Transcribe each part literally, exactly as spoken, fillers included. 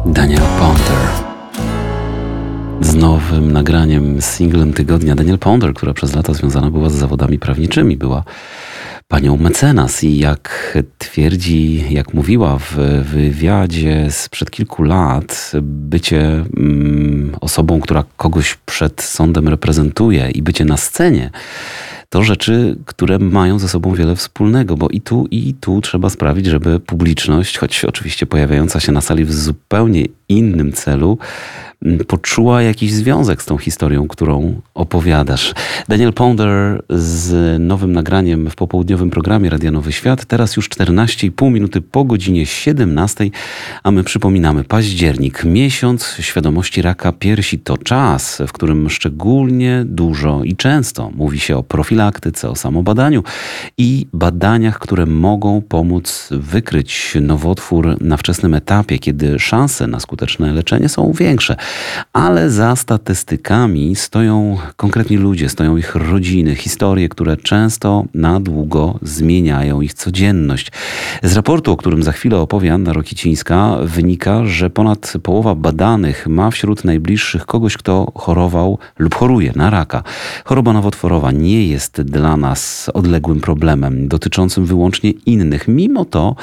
Daniel Ponder z nowym nagraniem, singlem tygodnia. Daniel Ponder, która przez lata związana była z zawodami prawniczymi, była panią mecenas i jak twierdzi, jak mówiła w wywiadzie sprzed kilku lat, bycie mm, osobą, która kogoś przed sądem reprezentuje i bycie na scenie, to rzeczy, które mają ze sobą wiele wspólnego, bo i tu, i tu trzeba sprawić, żeby publiczność, choć oczywiście pojawiająca się na sali w zupełnie innym celu, poczuła jakiś związek z tą historią, którą opowiadasz. Daniel Ponder z nowym nagraniem w popołudniowym programie Radia Nowy Świat. Teraz już czternaście i pół minuty po godzinie siedemnastej, a my przypominamy, październik, miesiąc świadomości raka piersi. To czas, w którym szczególnie dużo i często mówi się o profilaktyce, o samobadaniu i badaniach, które mogą pomóc wykryć nowotwór na wczesnym etapie, kiedy szanse na skuteczne leczenie są większe. Ale za statystykami stoją konkretni ludzie, stoją ich rodziny, historie, które często na długo zmieniają ich codzienność. Z raportu, o którym za chwilę opowie Anna Rokicińska, wynika, że ponad połowa badanych ma wśród najbliższych kogoś, kto chorował lub choruje na raka. Choroba nowotworowa nie jest dla nas odległym problemem, dotyczącym wyłącznie innych. Mimo to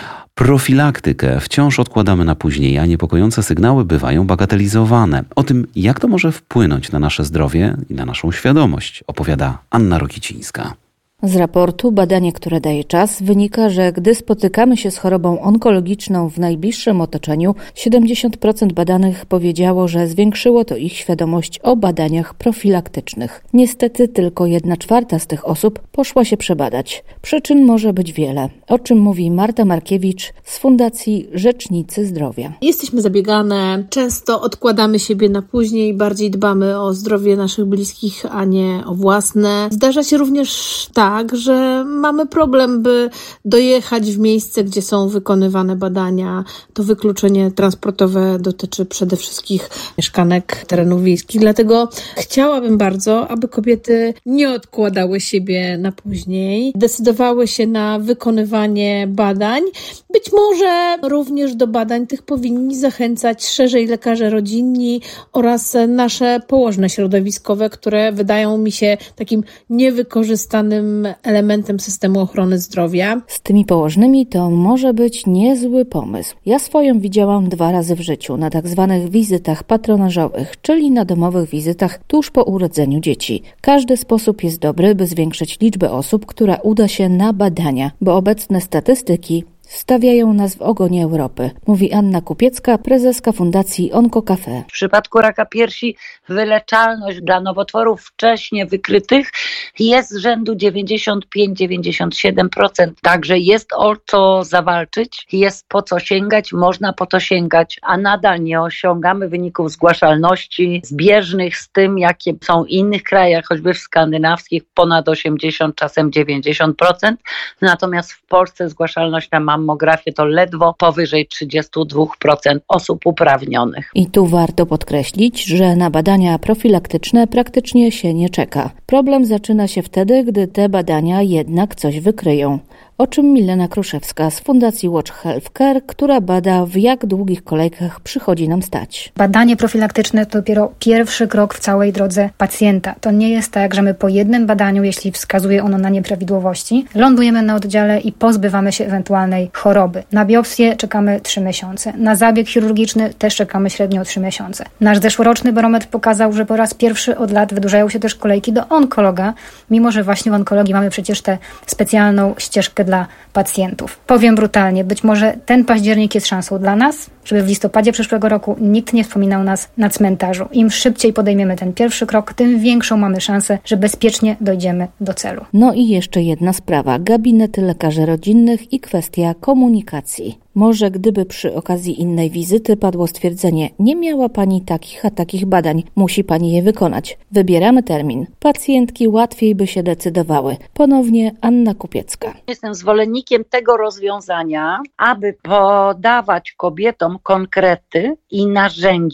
profilaktykę wciąż odkładamy na później, a niepokojące sygnały bywają bagatelizowane. O tym, jak to może wpłynąć na nasze zdrowie i na naszą świadomość, opowiada Anna Rokicińska. Z raportu Badanie, które daje czas, wynika, że gdy spotykamy się z chorobą onkologiczną w najbliższym otoczeniu, siedemdziesiąt procent badanych powiedziało, że zwiększyło to ich świadomość o badaniach profilaktycznych. Niestety tylko jedna czwarta z tych osób poszła się przebadać. Przyczyn może być wiele, o czym mówi Marta Markiewicz z Fundacji Rzecznicy Zdrowia. Jesteśmy zabiegane, często odkładamy siebie na później, bardziej dbamy o zdrowie naszych bliskich, a nie o własne. Zdarza się również tak, Tak, że mamy problem, by dojechać w miejsce, gdzie są wykonywane badania. To wykluczenie transportowe dotyczy przede wszystkim mieszkanek terenów wiejskich. Dlatego chciałabym bardzo, aby kobiety nie odkładały siebie na później, decydowały się na wykonywanie badań. Być może również do badań tych powinni zachęcać szerzej lekarze rodzinni oraz nasze położne środowiskowe, które wydają mi się takim niewykorzystanym elementem systemu ochrony zdrowia. Z tymi położnymi to może być niezły pomysł. Ja swoją widziałam dwa razy w życiu na tak zwanych wizytach patronażowych, czyli na domowych wizytach tuż po urodzeniu dzieci. Każdy sposób jest dobry, by zwiększyć liczbę osób, która uda się na badania, bo obecne statystyki stawiają nas w ogonie Europy, mówi Anna Kupiecka, prezeska Fundacji OnkoCafe. W przypadku raka piersi wyleczalność dla nowotworów wcześnie wykrytych jest z rzędu dziewięćdziesiąt pięć do dziewięćdziesięciu siedmiu procent. Także jest o co zawalczyć, jest po co sięgać, można po to sięgać, a nadal nie osiągamy wyników zgłaszalności zbieżnych z tym, jakie są w innych krajach, choćby w skandynawskich, ponad osiemdziesiąt, czasem dziewięćdziesiąt procent. Natomiast w Polsce zgłaszalność na mammografię to ledwo powyżej trzydzieści dwa procent osób uprawnionych. I tu warto podkreślić, że na badania profilaktyczne praktycznie się nie czeka. Problem zaczyna się wtedy, gdy te badania jednak coś wykryją. O czym Milena Kruszewska z Fundacji Watch Healthcare, która bada, w jak długich kolejkach przychodzi nam stać. Badanie profilaktyczne to dopiero pierwszy krok w całej drodze pacjenta. To nie jest tak, że my po jednym badaniu, jeśli wskazuje ono na nieprawidłowości, lądujemy na oddziale i pozbywamy się ewentualnej choroby. Na biopsję czekamy trzy miesiące. Na zabieg chirurgiczny też czekamy średnio trzy miesiące. Nasz zeszłoroczny barometr pokazał, że po raz pierwszy od lat wydłużają się też kolejki do onkologa, mimo że właśnie w onkologii mamy przecież tę specjalną ścieżkę dla pacjentów. Powiem brutalnie, być może ten październik jest szansą dla nas, żeby w listopadzie przyszłego roku nikt nie wspominał nas na cmentarzu. Im szybciej podejmiemy ten pierwszy krok, tym większą mamy szansę, że bezpiecznie dojdziemy do celu. No i jeszcze jedna sprawa. Gabinety lekarzy rodzinnych i kwestia komunikacji. Może gdyby przy okazji innej wizyty padło stwierdzenie, nie miała pani takich a takich badań, musi pani je wykonać. Wybieramy termin. Pacjentki łatwiej by się decydowały. Ponownie Anna Kupiecka. Jestem zwolennikiem tego rozwiązania, aby podawać kobietom konkrety i narzędzia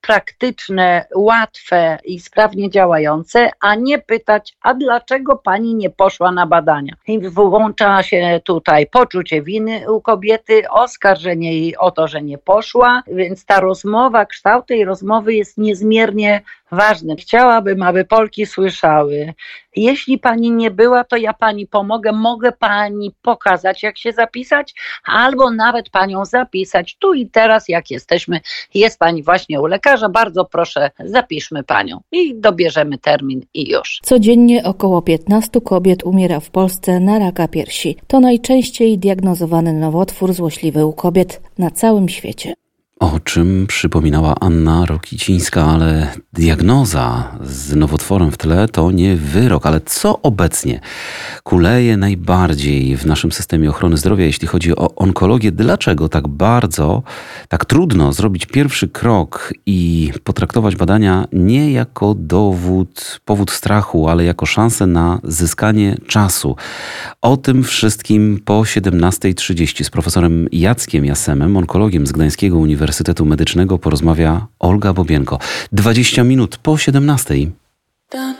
praktyczne, łatwe i sprawnie działające, a nie pytać, a dlaczego pani nie poszła na badania. I włącza się tutaj poczucie winy u kobiety, oskarżenie jej o to, że nie poszła, więc ta rozmowa, kształt tej rozmowy jest niezmiernie ważny. Chciałabym, aby Polki słyszały, jeśli pani nie była, to ja pani pomogę, mogę pani pokazać, jak się zapisać, albo nawet panią zapisać tu i teraz, jak jesteśmy, jest pani właśnie u lekarza, bardzo proszę, zapiszmy panią i dobierzemy termin i już. Codziennie około piętnaście kobiet umiera w Polsce na raka piersi. To najczęściej diagnozowany nowotwór złośliwy u kobiet na całym świecie. O czym przypominała Anna Rokicińska, ale diagnoza z nowotworem w tle to nie wyrok, ale co obecnie kuleje najbardziej w naszym systemie ochrony zdrowia, jeśli chodzi o onkologię? Dlaczego tak bardzo, tak trudno zrobić pierwszy krok i potraktować badania nie jako dowód, powód strachu, ale jako szansę na zyskanie czasu? O tym wszystkim po siedemnasta trzydzieści z profesorem Jackiem Jasemem, onkologiem z Gdańskiego Uniwersytetu Uniwersytetu Medycznego porozmawia Olga Bobienko. dwadzieścia minut po siedemnastej.